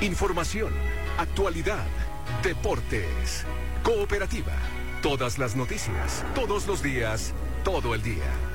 Información, actualidad, deportes, cooperativa. Todas las noticias, todos los días, todo el día.